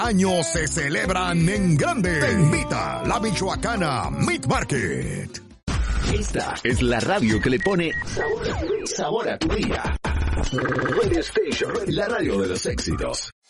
años se celebran en grande. Te invita la Michoacana Meat Market. Esta es la radio que le pone sabor a tu día. Radio Station, la radio de los éxitos.